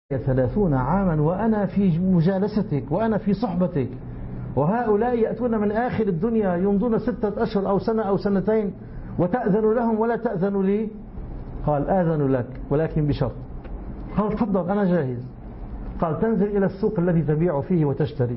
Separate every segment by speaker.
Speaker 1: 30 عاما وأنا في مجالستك وأنا في صحبتك، وهؤلاء يأتون من آخر الدنيا يمضون 6 أشهر أو سنة أو سنتين وتأذن لهم ولا تأذن لي؟ قال آذن لك ولكن بشرط. قال تفضل أنا جاهز. قال تنزل إلى السوق الذي تبيع فيه وتشتري،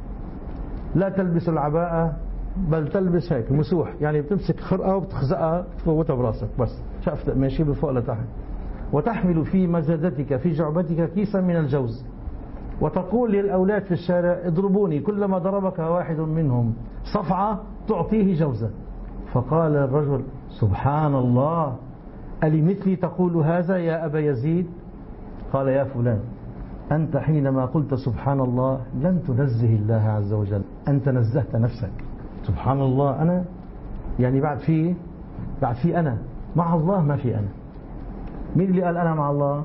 Speaker 1: لا تلبس العباءة بل تلبس هيك مسوح، يعني بتمسك خرقة وبتخزقها تفوتها براسك بس شافت ماشي من فوق لتحت، وتحمل في مزادتك في جعبتك كيسا من الجوز، وتقول للأولاد في الشارع اضربوني، كلما ضربك واحد منهم صفعة تعطيه جوزا. فقال الرجل سبحان الله ألمثلي تقول هذا يا أبا يزيد؟ قال يا فلان أنت حينما قلت سبحان الله لن تنزه الله عز وجل، أنت نزهت نفسك. سبحان الله أنا يعني بعد في أنا مع الله ما في أنا. مين اللي قال أنا مع الله؟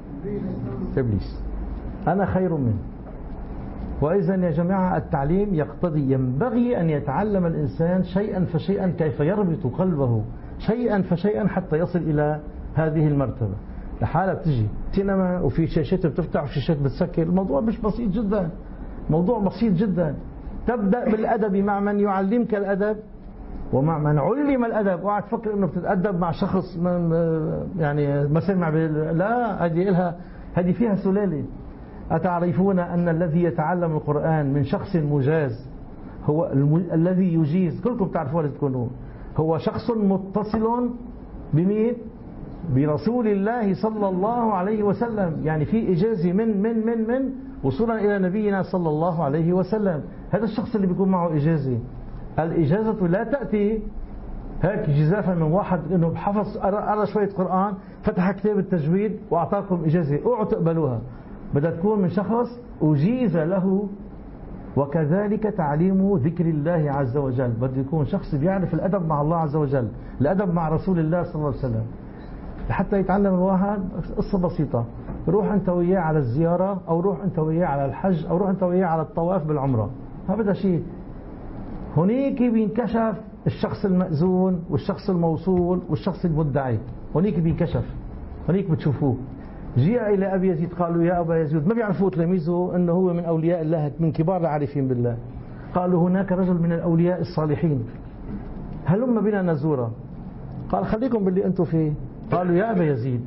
Speaker 1: إبليس. أنا خير منه. وإذا يا جماعة التعليم يقتضي ينبغي أن يتعلم الإنسان شيئا فشيئا كيف يربط قلبه شيئا فشيئا حتى يصل إلى هذه المرتبة. لحالة بتجي سينما وفي شاشات بتفتح وفي شاشات بتسكر، الموضوع مش بسيط جدا، موضوع بسيط جدا. تبدأ بالأدب مع من يعلمك الأدب ومع من علم الأدب. اوعى تفكر انه بتتأدب مع شخص يعني ما سمع لا، هذه فيها سلالة. أتعرفون أن الذي يتعلم القرآن من شخص مجاز هو الذي يجيز، كلكم تعرفون تكونوا، هو شخص متصل بمين؟ برسول الله صلى الله عليه وسلم، يعني في إجازة من وصولا إلى نبينا صلى الله عليه وسلم. هذا الشخص اللي بيكون معه إجازة. الإجازة لا تأتي هيك جزافا من واحد انه حفظ قرأ شوية قرآن فتح كتاب التجويد واعطاكم إجازة اوعوا تقبلوها. بدها تكون من شخص أجيز له. وكذلك تعليم ذكر الله عز وجل بده يكون شخص بيعرف الأدب مع الله عز وجل، الأدب مع رسول الله صلى الله عليه وسلم. حتى يتعلم الواحد قصة بسيطة، روح أنت وياه على الزيارة أو روح أنت وياه على الحج أو روح أنت وياه على الطواف بالعمرة، ما بدها شيء. هناك بينكشف الشخص المأذون والشخص الموصول والشخص المدعي، هناك بينكشف، هناك بتشوفوه. جاء إلى أبي يزيد قالوا يا أبا يزيد، ما بيعرفوا تلاميذه أنه هو من أولياء الله، من كبار العارفين بالله. قالوا هناك رجل من الأولياء الصالحين هلم بنا نزوره. قال خليكم باللي أنتم فيه. قالوا يا أبا يزيد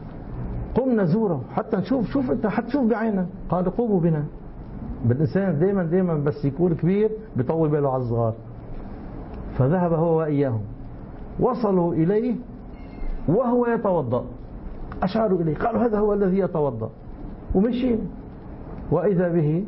Speaker 1: قم نزوره حتى نشوف، شوف أنت حتشوف بعينك. قالوا قوموا بنا. بالإنسان دائما بس يكون كبير بيطول باله على الصغار. فذهب هو وإياهم، وصلوا إليه وهو يتوضأ، أشاروا إليه قالوا هذا هو الذي يتوضأ، ومشي. وإذا به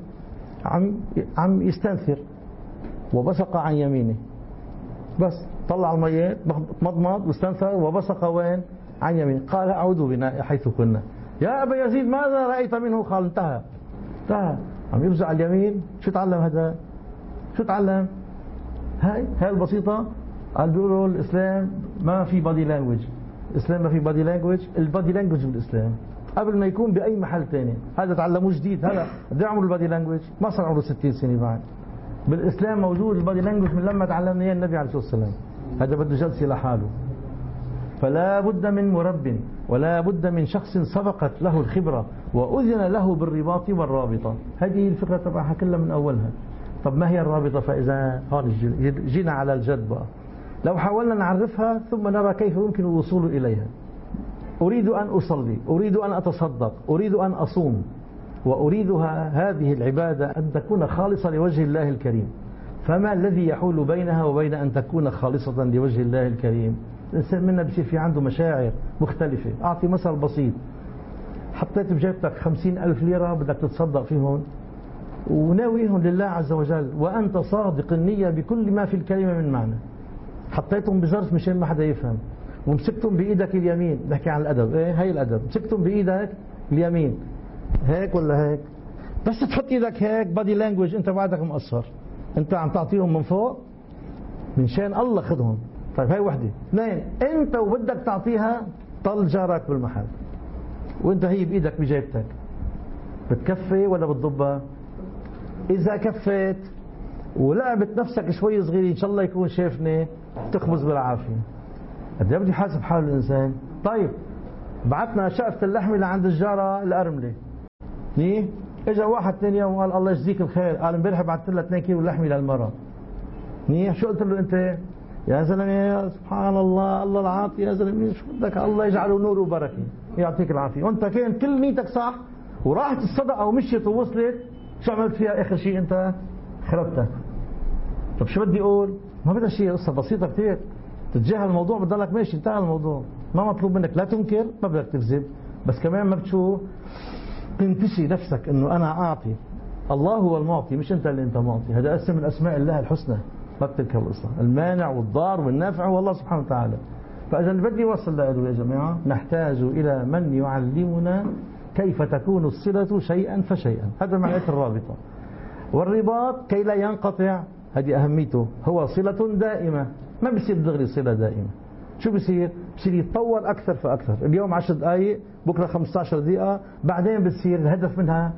Speaker 1: عم يستنثر وبصق عن يمينه، بس طلع المياه مضمض واستنثر وبصق وين؟ عن يمينه. قال أعودوا بنا حيث كنا. يا أبا يزيد ماذا رأيت منه؟ قال انتهى. عم يفزع اليمين. شو تعلم هذا؟ شو تعلم؟ هاي البسيطة. قال بيقولوا الإسلام ما في بادي لانجوج، الإسلام ما في بادي لانجوج، البادي لانجوج بالإسلام قبل ما يكون بأي محل تاني. هذا تعلموه جديد. هلا قد عمره البادي لانجوج؟ ما صار عمره 60 سنة بعد. بالإسلام موجود البادي لانجوج من لما تعلمنا إياه النبي عليه الصلاة والسلام. هذا بده جلسة لحاله. فلا بد من مرب ولا بد من شخص سبقت له الخبرة وأذن له بالرباط والرابطة. هذه الفكرة تبعها كلها من أولها. طب ما هي الرابطة؟ فإذا هون جينا على الجد بقى، لو حاولنا نعرفها ثم نرى كيف يمكن الوصول إليها. أريد أن أصلي، أريد أن أتصدق، أريد أن أصوم، وأريدها هذه العبادة أن تكون خالصة لوجه الله الكريم. فما الذي يحول بينها وبين أن تكون خالصة لوجه الله الكريم؟ الإنسان منا بصير في عنده مشاعر مختلفة. أعطي مثل بسيط. حطيت بجيبتك 50,000 ليرة بدك تتصدق فيهم وناويهم لله عز وجل وأنت صادق النية بكل ما في الكلمة من معنى. حطيتهم بظرف مشان ما حدا يفهم، ومسكتهم بإيدك اليمين. نحكي عن الأدب، إيه هي الأدب. مسكتهم بإيدك اليمين هيك ولا هيك، بس تحط إيدك هيك بادي لانجوج أنت بعدك مقصر، أنت عم تعطيهم من فوق من شان الله خذهم. طيب هاي وحدة. اثنين، أنت وبدك تعطيها طل جارك بالمحل وأنت هي بإيدك بجيبتك، بتكفي ولا بتضبها؟ إذا كفيت ولعبت نفسك شوي صغير إن شاء الله يكون شايفني تخبز بالعافية. قد بده يحاسب حال الإنسان. طيب بعتنا شقفة اللحمة لعند الجارة الأرملة، اجى واحد ثاني يوم وقال الله يجزيك الخير، قال امبارح بعثت لها 2 كيلو لحمه للمرأة. شو قلت له انت؟ يا زلمه سبحان الله، الله العافيه يا زلمه، شو بدك، الله يجعله نور وبركه، يعطيك العافيه. وانت كانت كل نيتك صح وراحت الصدقه ومشيت ووصلت، شو عملت فيها اخر شيء؟ انت خربتها. طب شو بدي اقول؟ ما بدها شيء، قصه بسيطه كثير، تتجاهل الموضوع بتضلك ماشي، انتهى الموضوع. ما مطلوب منك لا تنكر، ما بدك تكذب، بس كمان ما بتشو تنتشي نفسك انه انا اعطي. الله هو المعطي، مش انت اللي انت معطي. هذا اسم من اسماء الله الحسنى، ما بتنكر القصه، المانع والضار والنافع هو الله سبحانه وتعالى. فاذا بدي اوصل له يا جماعه، نحتاج الى من يعلمنا كيف تكون الصله شيئا فشيئا. هذا معنى الرابطه. والرباط كي لا ينقطع، هذه أهميته، هو صلة دائمة، ما بصير دغري صلة دائمة. شو بصير يتطور أكثر فأكثر. اليوم 10 دقائق، بكرة 15 دقيقة، بعدين بتصير الهدف منها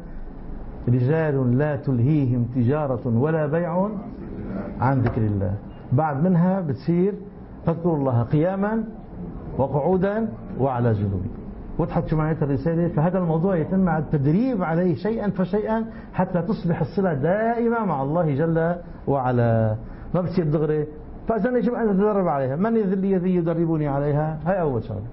Speaker 1: رجال لا تلهيهم تجارة ولا بيع عن ذكر الله. بعد منها بتصير تذكر الله قياما وقعودا وعلى جنوب. وضحت شو معنى الرسالة؟ فهذا الموضوع يتم مع التدريب عليه شيئا فشيئا حتى تصبح الصلة دائمة مع الله جل وعلا، ما بتصير دغري. فإذا يجب أن نتدرب عليها. من الذي يدربني عليها؟ هاي أول شغلة.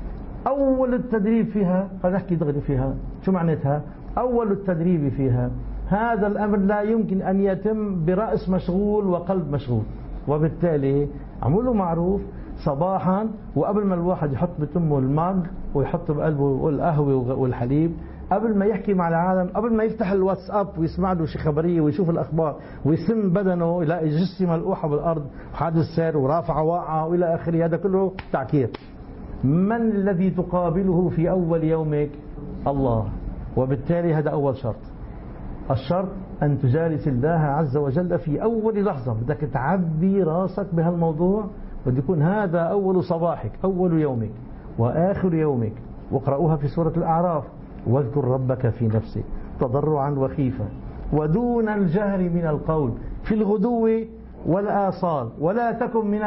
Speaker 1: أول التدريب فيها، خلينا نحكي دغري فيها شو معناتها. أول التدريب فيها، هذا الأمر لا يمكن أن يتم برأس مشغول وقلب مشغول. وبالتالي عملوا معروف صباحا، وقبل ما الواحد يحط بتمه الماج ويحط بقلبه القهوة والحليب، قبل ما يحكي مع العالم، قبل ما يفتح الواتساب ويسمع له شي خبرية ويشوف الأخبار ويسم بدنه يلاقي جثة ملقوحة بالأرض وحادث سير ورافعة واقعة وإلى آخره، هذا كله تعكير. من الذي تقابله في أول يومك؟ الله. وبالتالي هذا أول شرط. الشرط أن تجالس الله عز وجل في أول لحظة. بدك تعبي راسك بهالموضوع، بده يكون هذا أول صباحك، أول يومك وآخر يومك. واقرأوها في سورة الأعراف: واذكر ربك في نفسك تضرعا وخيفا ودون الجهر من القول في الغدو والآصال ولا تكن من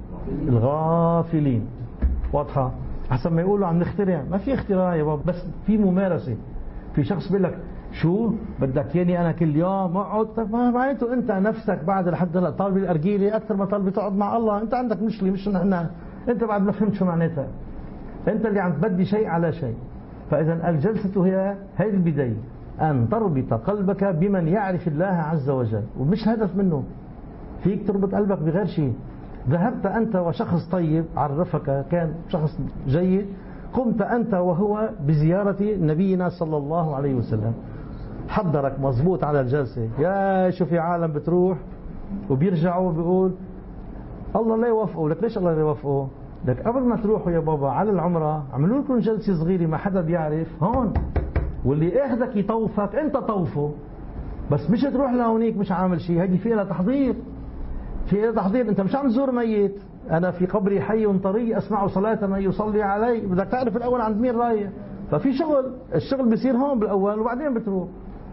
Speaker 1: الغافلين. واضحة؟ حسب ما يقولوا عم نخترع، ما في اختراع يا بابا، بس في ممارسة. في شخص بيقول لك شو بدك ياني انا كل يوم اقعد؟ طيب ما معناته انت نفسك بعد لحد هلا طالب الارجيله اكثر ما طالب تقعد مع الله. انت عندك مشكله، مش نحن. انت بعد ما فهمت شو معناتها، انت اللي عم تبدي شيء على شيء. فاذا الجلسه هي البدايه، ان تربط قلبك بمن يعرف الله عز وجل، ومش هدف منه. فيك تربط قلبك بغير شيء. ذهبت انت وشخص طيب عرفك، كان شخص جيد، قمت انت وهو بزياره نبينا صلى الله عليه وسلم، حضرك مضبوط على الجلسة. يا شو في عالم بتروح وبيرجعوا بيقول الله لا يوفقه. لك ليش الله لا يوفقه؟ لك قبل ما تروحوا يا بابا على العمرة عملوا لكم جلسة صغيرة ما حدا بيعرف هون، واللي اخذك يطوفك انت طوفه، بس مش تروح لهونيك مش عامل شيء. هذه فيها تحضير، فيها تحضير. انت مش عم تزور ميت. انا في قبري حي طري اسمع صلاة من يصلي علي. بدك تعرف الاول عند مين رايح. ففي شغل، الشغل بيصير هون بالاول وبعدين بتروح.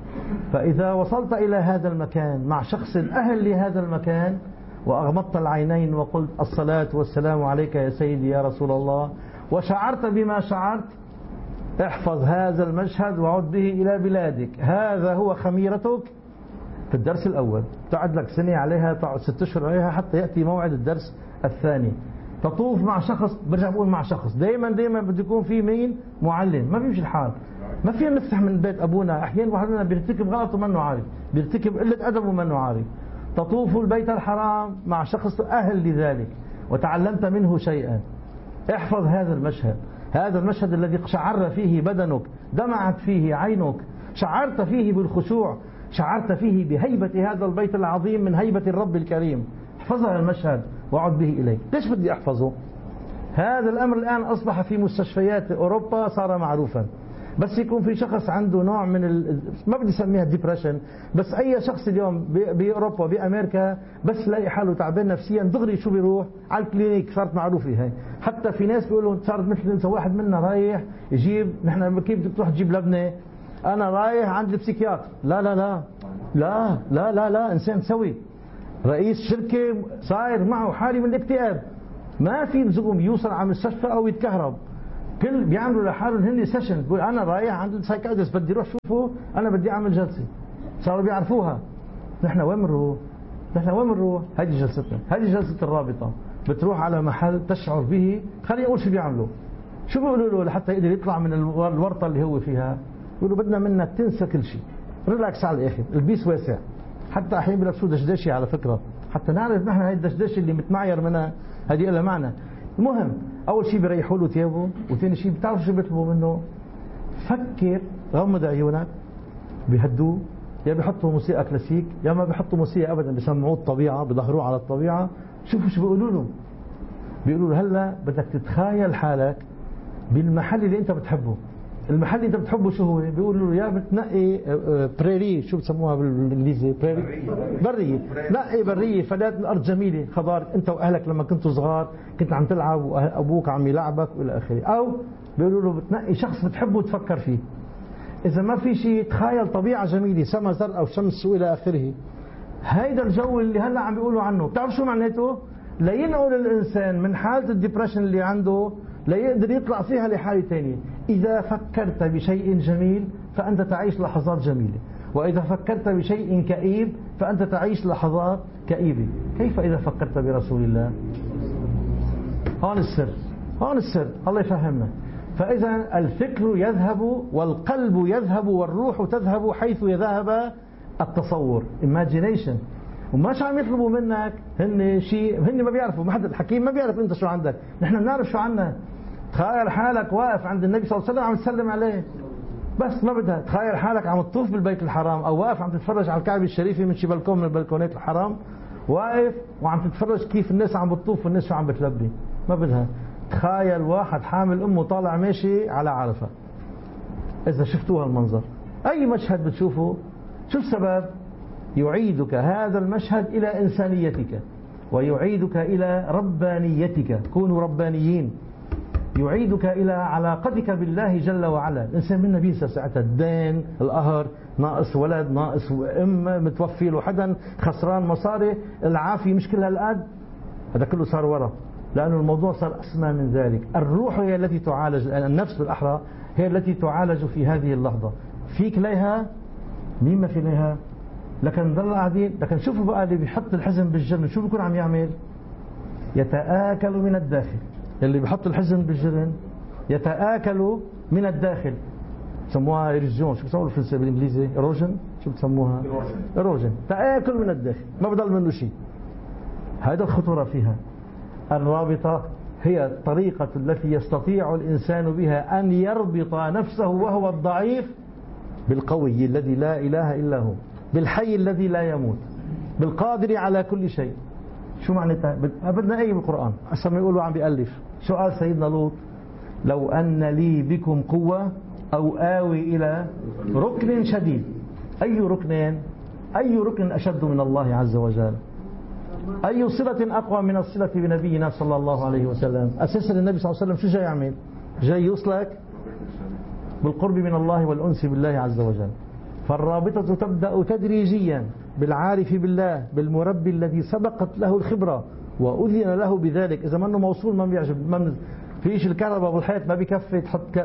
Speaker 1: فإذا وصلت إلى هذا المكان مع شخص أهل لهذا المكان وأغمضت العينين وقلت الصلاة والسلام عليك يا سيدي يا رسول الله، وشعرت بما شعرت، احفظ هذا المشهد وعد به إلى بلادك. هذا هو خميرتك في الدرس الأول. تعد لك سنة عليها، تعد 6 أشهر عليها حتى يأتي موعد الدرس الثاني. تطوف مع شخص، برجع بقول مع شخص، دائما بده يكون في مين؟ معلم. ما بيمشي الحال. ما فينا نفتح من بيت أبونا. أحيانا واحد منا بيرتكب غلط ومنه عارف، بيرتكب قلة أدب ومنه عارف. تطوف البيت الحرام مع شخص أهل لذلك وتعلمت منه شيئا. احفظ هذا المشهد، هذا المشهد الذي شعر فيه بدنك، دمعت فيه عينك، شعرت فيه بالخشوع، شعرت فيه بهيبة هذا البيت العظيم من هيبة الرب الكريم. احفظ هذا المشهد وعد به إليك. ليش بدي أحفظه؟ هذا الأمر الآن أصبح في مستشفيات أوروبا صار معروفا. بس يكون في شخص عنده نوع من ما بدي اسميها ديبريشن، بس اي شخص اليوم باوروبا بامريكا بس لاقي حاله تعبان نفسيا دغري شو بيروح على الكلينيك. صارت معروفه هي. حتى في ناس بيقولوا صارت مثل واحد منا رايح يجيب، نحن كيف بدك تروح تجيب لبنه؟ انا رايح عند البسيكياتر. لا لا لا لا لا لا لا، انسان سوي، رئيس شركه صاير معه حالي من الاكتئاب، ما في لزوم يوصل على المستشفى او يتكهرب. كل بيعملوا لحالهم هن سيشن، بقول انا رايح عند السايكاتريست بدي اروح شوفه، انا بدي اعمل جلسه. صاروا بيعرفوها. نحن وين بنروح؟ هذه جلستنا، هذه جلسه الرابطه. بتروح على محل تشعر به، خليني اقول شو بيعملوا. شو بيقولوا له لحتى يقدر يطلع من الورطه اللي هو فيها؟ بيقولوا بدنا منك تنسى كل شيء، ريلاكس على الاخر، البيس واسع. حتى احيانا بيلبسوا دشداشي على فكره، حتى نعرف نحن هاي الدشداشي اللي متمعير منها هذه لها معنى. المهم اول شيء بيريحوا له ثيابه، وثاني شيء بتعرف شو بيطلبوا منه؟ فكر، غمض عيونك، بيهدوه، يا بيحطوا موسيقى كلاسيك يا ما بيحطوا موسيقى ابدا، بيسمعوه الطبيعه، بيظهروه على الطبيعه. شوفوا شو بيقولوا له. بيقولوا له هلا بدك تتخيل حالك بالمحل اللي انت بتحبه. المحل اللي انت بتحبه شو هو؟ بيقولوا له يا بتنقي بريري، شو بسموها بالانجليزي؟ بريه. نقي بريه، فلات الارض جميله، خضار، انت واهلك لما كنتوا صغار كنت عم تلعب وابوك عم يلعبك والى اخره. او بيقولوا له بتنقي شخص بتحبه وتفكر فيه. اذا ما في شيء تخيل طبيعه جميله، سما زرقاء وشمس والى اخره. هيدا الجو اللي هلا عم بيقولوا عنه، بتعرف شو معناته؟ لينقل الانسان من حاله الديبرشن اللي عنده ليقدر يطلع فيها لحاله ثانيه. اذا فكرت بشيء جميل فانت تعيش لحظات جميله، واذا فكرت بشيء كئيب فانت تعيش لحظات كئيبه. كيف اذا فكرت برسول الله؟ هون السر، الله يفهمنا. فاذا الفكر يذهب والقلب يذهب والروح تذهب حيث يذهب التصور، imagination. وماش عم يطلبوا منك هن شيء، هن ما بيعرفوا، ما حد الحكيم ما بيعرف انت شو عندك، نحن بنعرف شو عنا. تخيل حالك واقف عند النبي صلى الله عليه وسلم عم تسلم عليه، بس ما بدها. تخيل حالك عم تطوف بالبيت الحرام، او واقف عم تتفرج على الكعبة الشريفة من شي بلكون من البلكونات الحرام، واقف وعم تتفرج كيف الناس عم بتطوف والناس شو عم بتلبي، ما بدها. تخيل واحد حامل امه طالع ماشي على عرفة. اذا شفتوا هالمنظر، اي مشهد بتشوفه، شو السبب؟ يعيدك هذا المشهد إلى إنسانيتك، ويعيدك إلى ربانيتك. كونوا ربانيين. يعيدك إلى علاقتك بالله جل وعلا. الإنسان منا بينسى ساعتها الدين، القهر، ناقص ولد، ناقص أم، متوفي له حدا، خسران مصاري، العافية مش كلها القد، هذا كله صار ورا، لأنه الموضوع صار أسمى من ذلك. الروح هي التي تعالج، النفس بالأحرى هي التي تعالج في هذه اللحظة. فيك ليها، مين ما في ليها. لكن نضل قاعدين. لكن شوفوا بقى اللي بيحط الحزن بالجرن شو بيكون عم يعمل؟ يتآكل من الداخل. اللي بيحط الحزن بالجرن يتآكل من الداخل. بسموها ايرجون، شو بسموها بالانجليزي؟ ايروجن، شو بسموها؟ ايروجن. تآكل من الداخل، ما بضل منه شيء. هذا الخطورة فيها. الرابطة هي الطريقة التي يستطيع الإنسان بها أن يربط نفسه وهو الضعيف بالقوي الذي لا إله إلا هو، بالحي الذي لا يموت، بالقادر على كل شيء. شو معناتها؟ بدنا ايه بالقرآن عشان ما يقولوا عم بيألف. شو قال سيدنا لوط؟ لو أن لي بكم قوة أو آوي إلى ركن شديد. أي ركن؟ أي ركن أشد من الله عز وجل؟ أي صلة أقوى من الصلة بنبينا صلى الله عليه وسلم؟ أساسا النبي صلى الله عليه وسلم شو جاي يعمل؟ جاي يوصلك بالقرب من الله والأنس بالله عز وجل. فالرابطة تبدأ تدريجيا بالعارف بالله، بالمربي الذي سبقت له الخبرة وأذن له بذلك. إذا منه موصول ما بيعجب، ما فيش الكهرباء بالحيط ما بيكفي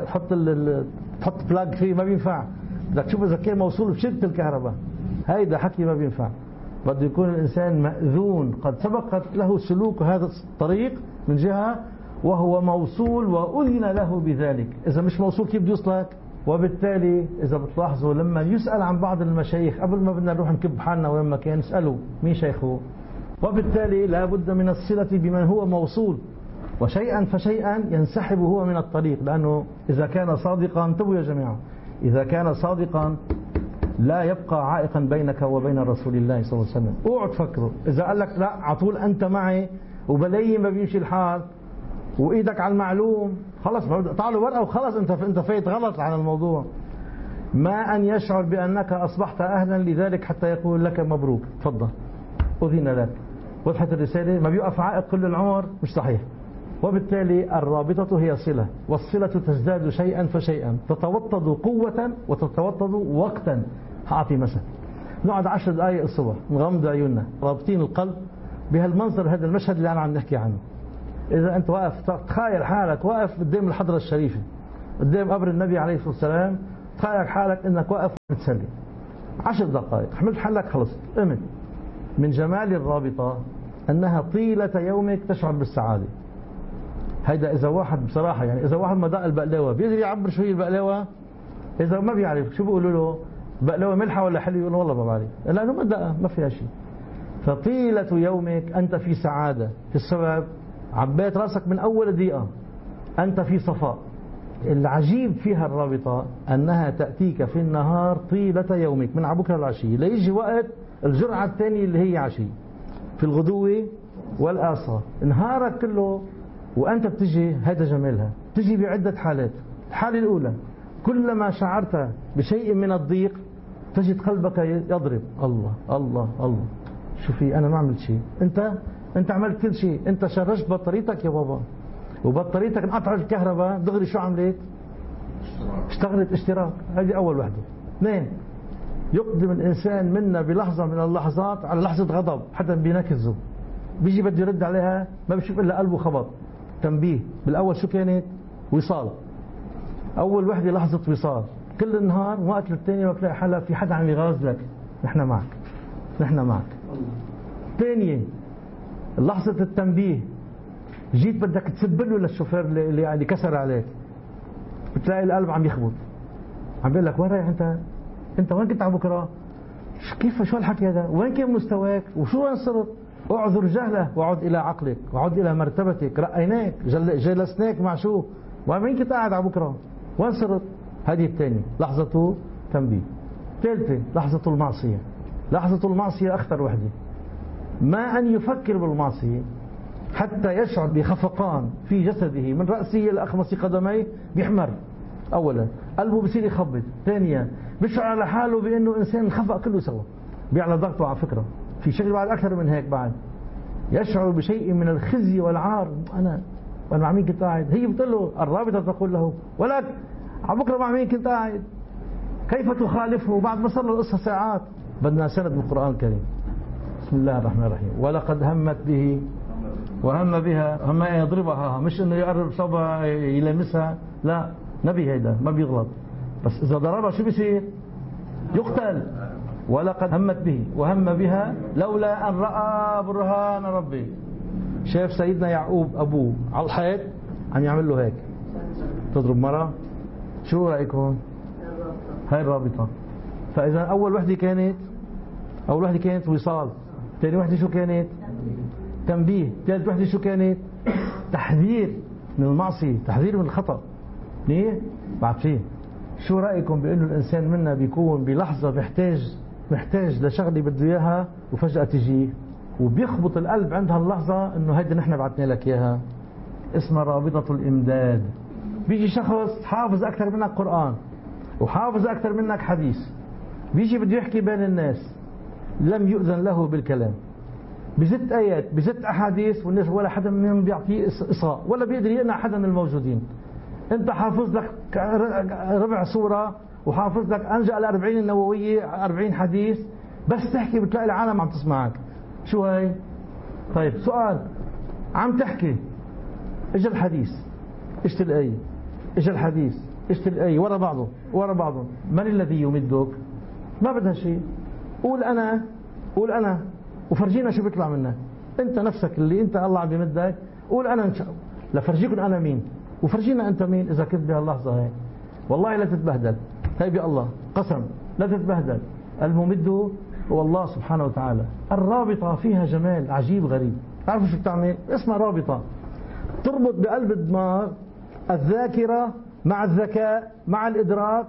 Speaker 1: تحط بلاج فيه، ما بينفع. بدك تشوف إذا كان موصول بشدة الكهرباء، هيدا حكي ما بينفع. بده يكون الإنسان مأذون، قد سبقت له سلوك هذا الطريق من جهة، وهو موصول وأذن له بذلك. إذا مش موصول كيف بده يوصلك؟ وبالتالي إذا بتلاحظوا لما يسأل عن بعض المشايخ قبل ما بدنا نروح نكب حالنا وين ما كان نسأله مين شيخه. وبالتالي لا بد من الصلة بمن هو موصول، وشيئا فشيئا ينسحب هو من الطريق. لأنه إذا كان صادقا، انتبهوا يا جماعة، إذا كان صادقا لا يبقى عائقا بينك وبين رسول الله صلى الله عليه وسلم. اوعوا تفكروا إذا قال لك لا عطول أنت معي وبلي ما بيمشي الحال وإيدك على المعلوم، خلص طالوا ورقة وخلص أنت فايت غلط عن الموضوع. ما أن يشعر بأنك أصبحت أهلا لذلك حتى يقول لك مبروك تفضل أذن لك. وضحت الرسالة؟ ما بيوقف عائق كل العمر، مش صحيح. وبالتالي الرابطة هي صلة، والصلة تزداد شيئا فشيئا، تتوطد قوة وتتوطد وقتا. هأعطي مثل، نقعد 10 دقائق الصبح نغمض عيوننا رابطين القلب بهالمنظر، هذا المشهد اللي أنا عم نحكي عنه. إذا أنت واقف تخيل حالك واقف قدام الحضرة الشريفة قدام قبر النبي عليه الصلاة والسلام، تخيل حالك أنك واقف بتسلي 10 دقائق، حملت حلك خلصت قمت. من جمال الرابطة أنها طيلة يومك تشعر بالسعادة. هيدا إذا واحد بصراحة يعني إذا واحد ما دق البقلاوة بيقدر يعبر شو هي البقلاوة. إذا ما بيعرف شو بيقولوا له بقلاوة ملحة ولا حلوة، يقول والله ما بعرف لأنه ما دقها ما فيها شيء. فطيلة يومك أنت في سعادة. السبب عبيت رأسك من أول دقيقة أنت في صفاء. العجيب فيها الرابطة أنها تأتيك في النهار طيلة يومك من عبكرة العشية ليجي وقت الجرعة الثانية اللي هي عشية في الغدوة والآصال. نهارك كله وأنت بتجي، هذا جمالها، تجي بعدة حالات. الحالة الأولى كلما شعرت بشيء من الضيق تجد قلبك يضرب، الله الله الله شو في أنا ما عملت شيء، أنت عملت كل شيء، أنت شرجت بطاريتك يا بابا وبطاريتك انقطعت الكهرباء دغري شو عملت؟ اشتغلت اشتراك. هذه أول وحدة. اثنين، يقدم الإنسان منا بلحظة من اللحظات على لحظة غضب حتى بينكزه، بيجي بده يرد عليها ما بيشوف إلا قلبه خبط. تنبيه، بالأول شو كانت؟ وصال. أول وحدة لحظة وصال، كل النهار وقت للتاني وقت تلاقي حالك في حدا عم يغازلك، نحن معك نحن معك. ثانية لحظة التنبيه، جيت بدك تسب له للشوفير اللي كسر عليك، بتلاقي القلب عم يخبط، عم بيقول لك وين رايح انت وين كنت على بكره؟ كيف شو الحكي هذا؟ وين كان مستواك؟ وشو وين صرت؟ اعذر جهله وعد الى عقلك وعد الى مرتبتك، رأيناك جلسناك مع شو؟ وين كنت قاعد على بكره؟ وين صرت؟ هذه الثانية لحظة تنبيه. ثالثة لحظة المعصية. لحظة المعصية أخطر وحدة، ما أن يفكر بالمعصية حتى يشعر بخفقان في جسده من رأسه إلى أخمص قدميه، بيحمر. أولا قلبه بصير يخبط. ثانيا بيشعر على حاله بأنه إنسان خفق كله سوا، بيعلى ضغطه. على فكرة في شغل بعد أكثر من هيك، بعد يشعر بشيء من الخزي والعار. أنا مع مين كنت قاعد؟ هي بتقول له الرابطة تقول له ولك على بكرة مع مين كنت قاعد؟ كيف تخالفه بعد ما صار له القصة ساعات؟ بدنا سند من القرآن الكريم. بسم الله الرحمن الرحيم. ولقد همت به وهم بها، هم يضربها، مش انه يقرب صوبها يلمسها، لا، نبي هيدا ما بيغلط، بس اذا ضربها شو بيصير؟ يقتل. ولقد همت به وهم بها لولا ان راى برهان ربي. شاف سيدنا يعقوب ابوه على الحيط عم يعمل له هيك، تضرب مرة، شو رايكم؟ هاي الرابطة. فاذا اول وحده كانت وصال، ثاني وحده شو كانت؟ تنبيه، ثالث وحده شو كانت؟ تحذير من المعصية، تحذير من الخطأ. ليه؟ بعد فيه. شو رأيكم بأنه الإنسان منا بيكون بلحظة محتاج لشغلة بده إياها وفجأة تجي وبيخبط القلب عند هاللحظة إنه هيدا نحن بعتنا لك إياها، اسمها رابطة الإمداد. بيجي شخص حافظ أكثر منك قرآن وحافظ أكثر منك حديث، بيجي بده يحكي بين الناس، لم يؤذن له بالكلام، بزت آيات بزت أحاديث والناس ولا حدا منهم بيعطيه إصغاء ولا بيقدر يقنع حدا من الموجودين. أنت حافظ لك ربع سورة وحافظ لك أنجأ ال40 النووية 40 حديث، بس تحكي بتلاقي العالم عم تسمعك. شو هاي؟ طيب سؤال، عم تحكي اجى الحديث اشت الآية، اجى الحديث اشت الآية ورا بعضه، من الذي يمدك؟ ما بدها شيء، قول أنا وفرجينا شو بيطلع منك. انت نفسك اللي انت الله عم يمدك، قول انا ان شاء الله لفرجيكم انا مين وفرجينا انت مين. اذا كنت بهاللحظه هيك والله لا تتبهدل، طيب يا الله قسم لا تتبهدل، الممد هو الله سبحانه وتعالى. الرابطه فيها جمال عجيب غريب. تعرفوا شو بتعمل؟ اسمها رابطه، تربط بقلب الدماغ الذاكره مع الذكاء مع الادراك.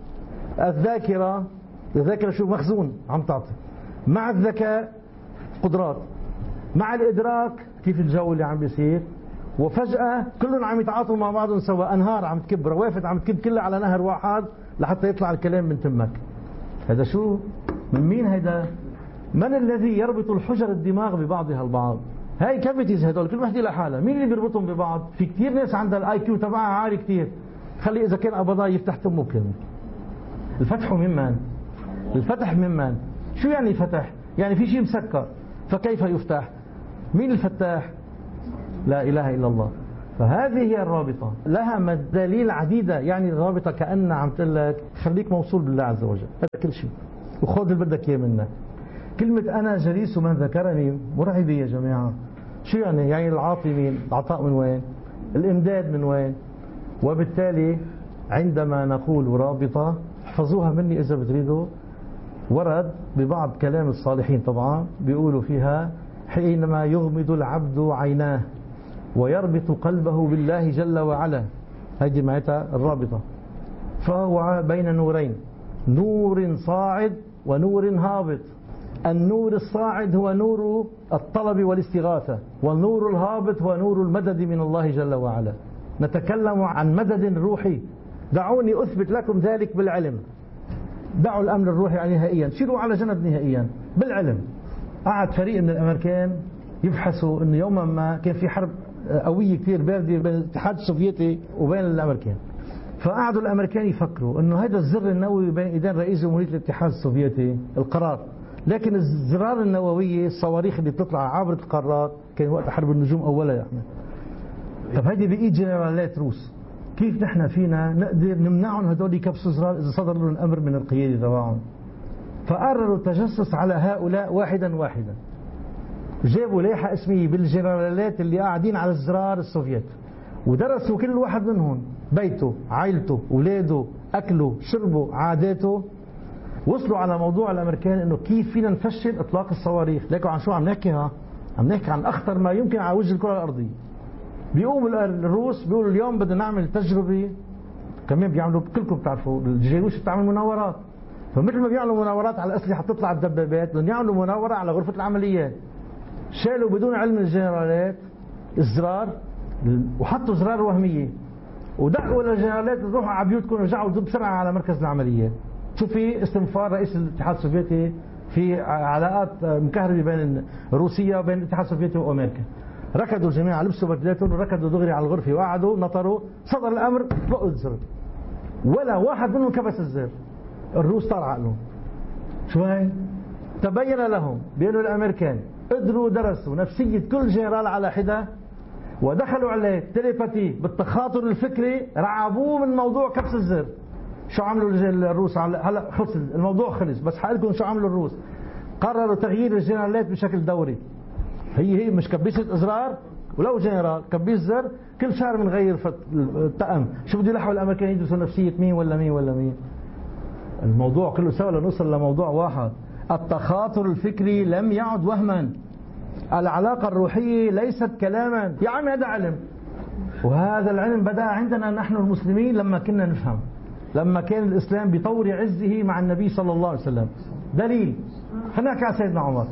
Speaker 1: الذاكره شو؟ مخزون عم تعطي، مع الذكاء قدرات، مع الإدراك كيف الجو اللي عم بيصير، وفجأة كلهم عم يتعاطوا مع بعضهم سوا. أنهار عم تكب، روافد عم تكب كلها على نهر واحد لحتى يطلع الكلام من تمك. هذا شو؟ من مين هيدا؟ من الذي يربط الحجر الدماغ ببعضها البعض؟ هاي كافيتيز هدول كل وحده لحالها، مين اللي بيربطهم ببعض؟ في كثير ناس عندها الاي كيو تبعها عالي كثير، خلي إذا كان أبدا يفتح تمه كلمة. الفتح ممن؟ الفتح ممن؟ شو يعني فتح؟ يعني في شيء مسكر، فكيف يفتح؟ مين الفتاح؟ لا إله إلا الله. فهذه هي الرابطة، لها دليل عديدة. يعني الرابطة كأن عم تقول لك خليك موصول بالله عز وجل، هذا كل شيء، وخذ اللي بدك إياه منك. كلمة أنا جليس من ذكرني مرعبة يا جماعة. شو يعني؟ يعني العاطي مين؟ العطاء من وين؟ الإمداد من وين؟ وبالتالي عندما نقول رابطة، احفظوها مني إذا بتريدوا، ورد ببعض كلام الصالحين طبعا بيقولوا فيها حينما يغمض العبد عيناه ويربط قلبه بالله جل وعلا، هذه معناتها الرابطة، فهو بين نورين، نور صاعد ونور هابط. النور الصاعد هو نور الطلب والاستغاثة، والنور الهابط هو نور المدد من الله جل وعلا. نتكلم عن مدد روحي، دعوني أثبت لكم ذلك بالعلم. دعوا الأمر الروحي نهائيا، شيلوا على جنب نهائيا بالعلم. قعد فريق من الأمريكان يبحثوا أنه يوما ما كان في حرب قوية كثير باردة بين الاتحاد السوفيتي وبين الأمريكان، فقعدوا الأمريكان يفكروا أنه هذا الزر النووي بين إيدين رئيس جمهورية الاتحاد السوفيتي القرار، لكن الزرار النووية الصواريخ اللي بتطلع عبر القارات كان وقت حرب النجوم أولا يا أحمد. طب هذه بإيد جنرالات روس، كيف نحن فينا نقدر نمنعهم هدول يكبسوا زرار إذا صدر لهم أمر من القيادة تبعهم؟ فقرروا التجسس على هؤلاء واحدا واحدا. جابوا لائحة اسمية بالجنرالات اللي قاعدين على الزرار السوفيت، ودرسوا كل واحد منهم بيته، عائلته، اولاده، اكله، شربه، عاداته. وصلوا على موضوع الامريكان انه كيف فينا نفشل اطلاق الصواريخ. لكن عن شو عم نحكي؟ عم نحكي عن اخطر ما يمكن على وجه الكرة الارضية. بيقوم الروس بيقولوا اليوم بدنا نعمل تجربة، كمان بيعملوا كلكم بتعرفوا الجيوش بتعمل مناورات، فمثل ما بيعملوا مناورات على الاسلحة تطلع الدبابات، بدهم يعملوا مناورة على غرفة العمليات. شالوا بدون علم الجنرالات الزرار وحطوا زرار وهمية، ودقوا للجنرالات روحوا على بيوتكم ورجعوا بسرعة على مركز العمليات. شو في استنفار رئيس الاتحاد السوفيتي في علاقات مكهربة بين روسيا وبين الاتحاد السوفيتي وامريكا. ركضوا الجميع، لبسوا بدلاتهم وركضوا دغري على الغرفة وقعدوا نطروا، صدر الامر طلقوا الزر، ولا واحد منهم كبس الزر. الروس طار عقلهم. شو هي؟ تبين لهم بأنه الامريكان قدروا درسوا نفسية كل جنرال على حدة، ودخلوا عليه تليباتي بالتخاطر الفكري، رعبوه من موضوع كبس الزر. شو عملوا الروس؟ هلا خلص الموضوع خلص، بس حقلكم شو عملوا الروس؟ قرروا تغيير الجنرالات بشكل دوري. هي مش كبيسة ازرار، ولو جنرال كبيس زر كل شهر بنغير الطقم. شو بده يلحقوا الامريكان يدرسوا نفسية مين ولا مين ولا مين؟ الموضوع كله سوا لنوصل لموضوع واحد. التخاطر الفكري لم يعد وهما، العلاقة الروحية ليست كلاما. يا عم هذا علم، وهذا العلم بدأ عندنا نحن المسلمين لما كنا نفهم، لما كان الإسلام بطور عزه مع النبي صلى الله عليه وسلم. دليل، خلينا نحكي على سيدنا عمر.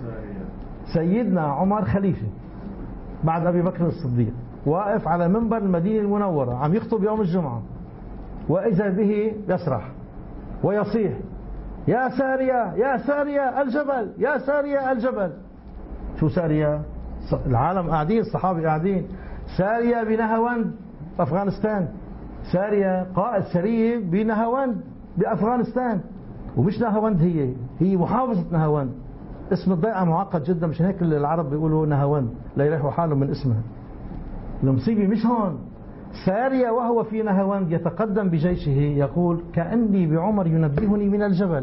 Speaker 1: سيدنا عمر خليفة بعد أبي بكر الصديق، واقف على منبر المدينة المنورة عم يخطب يوم الجمعة، وإذا به يسرح ويصيح: يا سارية يا سارية الجبل، يا سارية الجبل. شو سارية؟ العالم قاعدين، الصحابة قاعدين. سارية بنهاوند بأفغانستان، سارية قائد سرية بنهاوند بأفغانستان، ومش نهاوند، هي محافظة نهاوند. اسم الضيعة معقد جدا، مش هيك العرب بيقولوا نهاوند لا يريحوا حالهم من اسمها. المصيبة مش هون. سارية وهو في نهاوند يتقدم بجيشه يقول: كأني بعمر ينبهني من الجبل.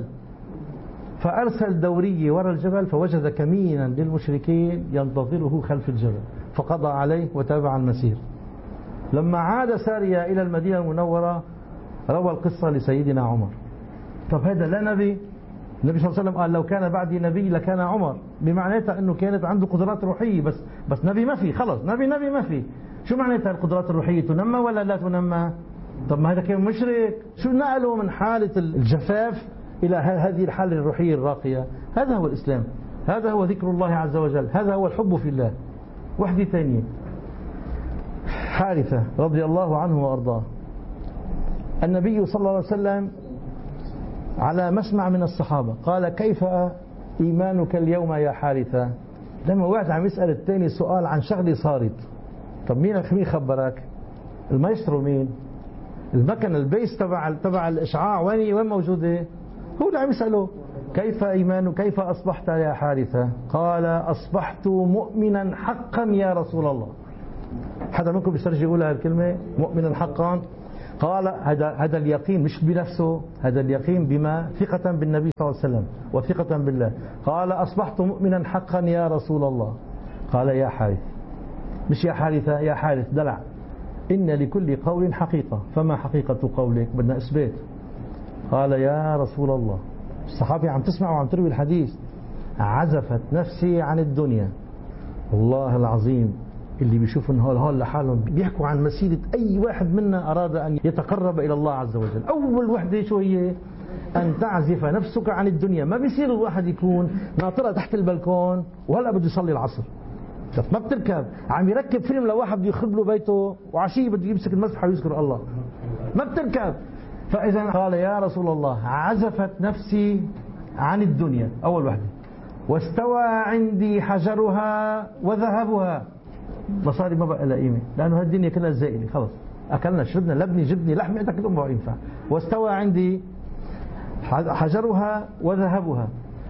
Speaker 1: فأرسل دورية وراء الجبل، فوجد كمينا للمشركين ينتظره خلف الجبل، فقضى عليه وتابع المسير. لما عاد سارية إلى المدينة المنورة روى القصة لسيدنا عمر. طب هذا لا نبي؟ النبي صلى الله عليه وسلم قال: لو كان بعدي نبي لكان عمر، بمعناتها أنه كانت عنده قدرات روحية، بس نبي ما في، خلص نبي ما في. شو معناتها القدرات الروحية؟ تنمى ولا لا تنمى؟ طب ما هذا كان مشرك. شو نقله من حالة الجفاف إلى هذه الحالة الروحية الراقية؟ هذا هو الإسلام، هذا هو ذكر الله عز وجل، هذا هو الحب في الله. وحدة ثانية، حارثة رضي الله عنه وأرضاه. النبي صلى الله عليه وسلم على مسمع من الصحابة قال: كيف إيمانك اليوم يا حارثة؟ لما واحد عم يسأل الثاني سؤال عن شغلة صارت. طب مين خبرك؟ المايسترو مين؟ المكنة البيس تبع الإشعاع وين موجودة؟ هو اللي عم يسأله: كيف إيمانك؟ كيف أصبحت يا حارثة؟ قال: أصبحت مؤمنا حقا يا رسول الله. حدا منكم بيسترجي يقول هالكلمة مؤمنا حقا؟ قال هذا اليقين مش بنفسه، هذا اليقين بما ثقة بالنبي صلى الله عليه وسلم وثقة بالله. قال أصبحت مؤمنا حقا يا رسول الله. قال يا حارث، مش يا حارثة، يا حارث دلع، إن لكل قول حقيقة، فما حقيقة قولك؟ بدنا إثبات. قال يا رسول الله، الصحابي عم تسمع وعم تروي الحديث، عزفت نفسي عن الدنيا. والله العظيم اللي بيشوفوا ان هول لحالهم بيحكوا عن مسيرة اي واحد منا اراد ان يتقرب الى الله عز وجل. اول وحده شو هي؟ ان تعزف نفسك عن الدنيا. ما بيصير الواحد يكون ناطرة تحت البلكون وهلا بده يصلي العصر، ما بتركب. عم يركب فيلم لواحد بده يخرب له بيته وعشيه بده يمسك المسبحة ويذكر الله، ما بتركب. فاذا قال يا رسول الله عزفت نفسي عن الدنيا، اول وحده. واستوى عندي حجرها وذهبها. مصاري ما بقى لها قيمه، لانه هالدنيا كلها زائله، خلص اكلنا شربنا لبني جبني لحمه كله ما ينفع. واستوى عندي حجرها وذهبها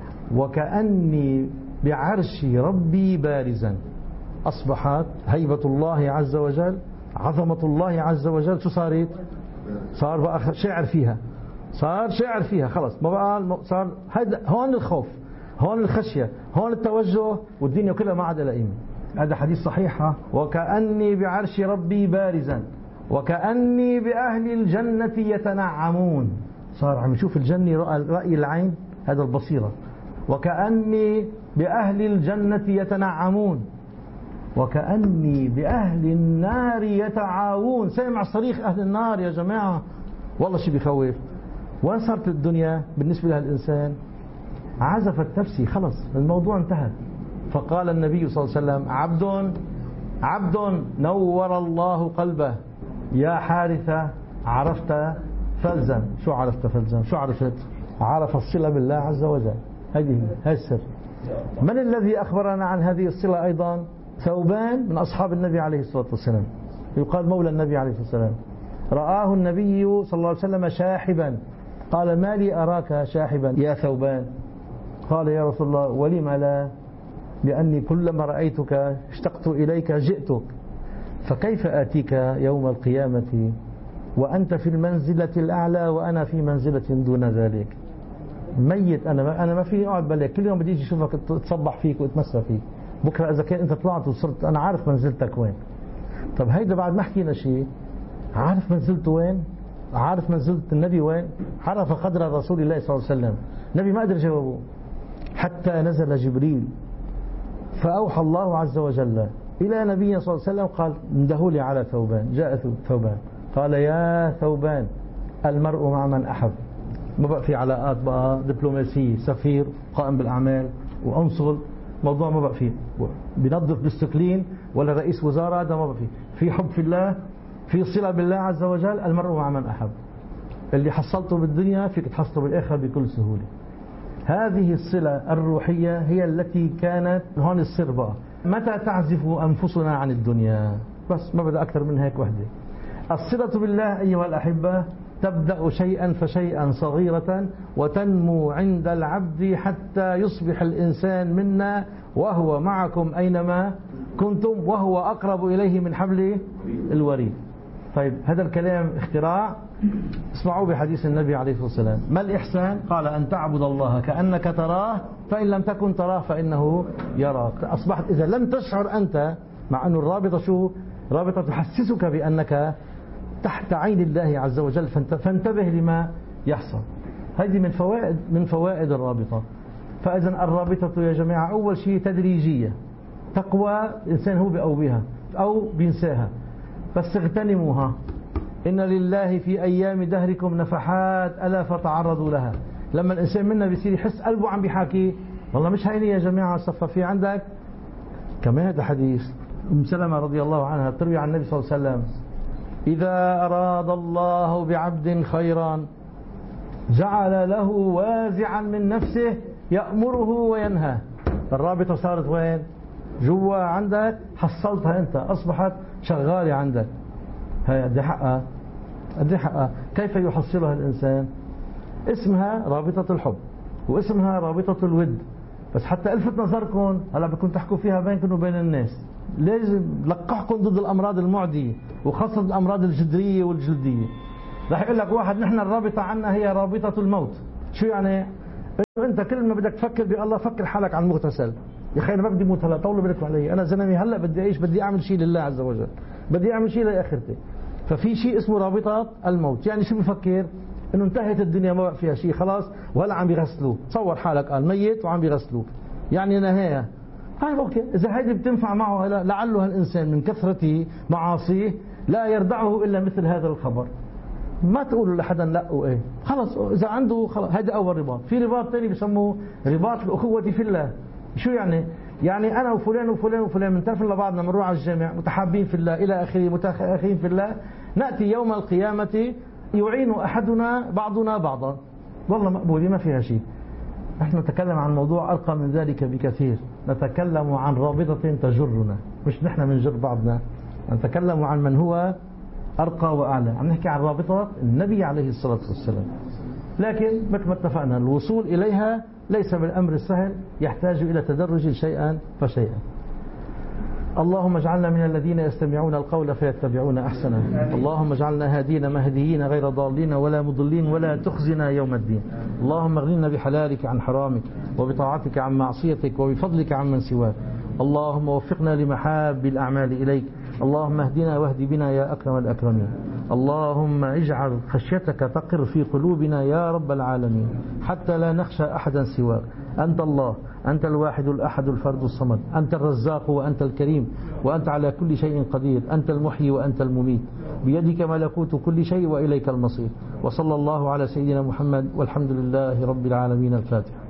Speaker 1: وكأني بعرش ربي بارزا. اصبحت هيبه الله عز وجل، عظمه الله عز وجل شو صارت؟ صار بقى شاعر فيها، صار شاعر فيها، خلص ما بقى صار هذا. هون الخوف، هون الخشيه، هون التوجه، والدنيا كلها ما عاد لها قيمه. هذا حديث صحيح. وكأني بعرش ربي بارزا وكأني بأهل الجنة يتنعمون. صار عم يشوف الجنة رأي العين، هذا البصيرة. وكأني بأهل الجنة يتنعمون وكأني بأهل النار يتعاون. سمع صريخ أهل النار يا جماعة، والله شيء بيخوف. وين صارت الدنيا بالنسبة لهالإنسان؟ عزفت نفسي، خلص الموضوع انتهى. فقال النبي صلى الله عليه وسلم عبد نور الله قلبه. يا حارثة عرفت فلزم. شو عرفت فلزم؟ شو عرفت؟ عرف الصلة بالله عز وجل. هذه السر. من الذي أخبرنا عن هذه الصلة أيضا؟ ثوبان من أصحاب النبي عليه الصلاة والسلام، يقال مولى النبي عليه الصلاة والسلام. رآه النبي صلى الله عليه وسلم شاحبا، قال ما لي أراك شاحبا يا ثوبان؟ قال يا رسول الله ولم لا، لأني كلما رأيتك اشتقت إليك جئتك، فكيف آتيك يوم القيامة وأنت في المنزلة الأعلى وأنا في منزلة دون ذلك؟ ميت أنا ما في أقعد بالك، كل يوم بدي أجي أشوفك أتصبح فيك وأتمسى فيك. بكرة إذا كان أنت طلعت وصرت أنا عارف منزلتك وين. طب هيدا بعد ما حكينا شيء، عارف منزلته وين؟ عارف منزلة النبي وين؟ عرف قدر رسول الله صلى الله عليه وسلم. النبي ما قدر جوابه حتى نزل جبريل فأوحى الله عز وجل إلى نبي صلى الله عليه وسلم قال انده لي على ثوبان. جاء ثوبان قال يا ثوبان المرء مع من أحب. ما بقى في علاقات بقى دبلوماسية، سفير قائم بالأعمال وأنصل، موضوع ما بقى فيه بينظف بالسكلين ولا رئيس وزارة، هذا ما بقى فيه. في حب في الله، في صلة بالله عز وجل. المرء مع من أحب. اللي حصلته بالدنيا فيك تحصله بالآخرة بكل سهولة. هذه الصلة الروحية هي التي كانت هون السر بقى. متى تعزف أنفسنا عن الدنيا؟ بس ما بدأ أكثر من هيك وحدة. الصلة بالله أيها الأحبة تبدأ شيئا فشيئا صغيرة وتنمو عند العبد حتى يصبح الإنسان منا وهو معكم أينما كنتم وهو أقرب إليه من حبل الوريد. طيب هذا الكلام اختراع؟ اسمعوا بحديث النبي عليه الصلاة والسلام. ما الإحسان؟ قال أن تعبد الله كأنك تراه فإن لم تكن تراه فإنه يراك. أصبحت إذا لم تشعر أنت، مع أن الرابطة شو؟ رابطة تحسسك بأنك تحت عين الله عز وجل، فانتبه لما يحصل. هذه من فوائد الرابطة. فإذا الرابطة يا جماعة أول شيء تدريجية، تقوى الإنسان هو بيقويها أو بينساها، بس اغتنموها. إن لله في أيام دهركم نفحات ألا فتعرضوا لها. لما الإنسان منا بيصير يحس قلبه عم بيحاكي، والله مش هيني يا جماعة صفى في عندك. كما هذا حديث أم سلمة رضي الله عنها تروي عن النبي صلى الله عليه وسلم: إذا أراد الله بعبد خيرا جعل له وازعا من نفسه يأمره وينهى. الرابطة صارت وين؟ جوا عندك، حصلتها أنت، أصبحت شغالة عندك. هي قد حقها، قد حقها. كيف يحصلها الإنسان؟ اسمها رابطة الحب، واسمها رابطة الود، بس حتى الفت نظركم هلا بدكم تحكوا فيها بينكم وبين الناس، لازم لقحكم ضد الامراض المعديه وخاصه الامراض الجدريه والجلديه. رح يقول لك واحد نحن الرابطه عنا هي رابطه الموت. شو يعني؟ انه انت كل ما بدك تفكر بالله فكر حالك عن المغتسل. يا اخي انا ما بدي موت هلا، طولوا بالكم علي، انا زلمه هلا بدي اعيش، بدي اعمل شيء لله عز وجل، بدي اعمل شيء لاخرتي. ففي شيء اسمه رابطه الموت. يعني شو بفكر؟ انه انتهت الدنيا ما بقى فيها شيء خلاص، وهلا عم بيغسلوه. تصور حالك قال ميت وعم بيغسلوه، يعني نهايه. طيب اوكي، اذا هيدي بتنفع معه لعله هالانسان من كثره معاصيه لا يردعه الا مثل هذا الخبر. ما تقولوا لحدا لا وايه، خلص اذا عنده خلص. هذا اول رباط. في رباط ثاني بسموه رباط الاخوه في الله. شو يعني؟ يعني انا وفلان وفلان وفلان منتفقين لبعضنا، بنروح على الجامع متحابين في الله الى اخره، متاخين في الله، ناتي يوم القيامه يعين احدنا بعضنا بعضا، والله مقبوله ما فيها شيء. نحن نتكلم عن موضوع ارقى من ذلك بكثير، نتكلم عن رابطه تجرنا، مش نحن بنجر بعضنا، نتكلم عن من هو أرقى وأعلى. عم نحكي عن رابطة النبي عليه الصلاة والسلام. لكن مثل ما اتفقنا الوصول إليها ليس بالأمر السهل، يحتاج إلى تدرج شيئا فشيئا. اللهم اجعلنا من الذين يستمعون القول فيتبعون أحسنه. اللهم اجعلنا هادين مهديين غير ضالين ولا مضلين، ولا تخزنا يوم الدين. اللهم اغننا بحلالك عن حرامك، وبطاعتك عن معصيتك، وبفضلك عن من سواك. اللهم وفقنا لمحاب الأعمال إليك. اللهم اهدنا واهد بنا يا أكرم الأكرمين. اللهم اجعل خشيتك تقر في قلوبنا يا رب العالمين، حتى لا نخشى أحدا سواك. أنت الله، أنت الواحد الأحد الفرد الصمد، أنت الرزاق وأنت الكريم، وأنت على كل شيء قدير، أنت المحيي وأنت المميت، بيدك ملكوت كل شيء وإليك المصير. وصلى الله على سيدنا محمد، والحمد لله رب العالمين. الفاتحة.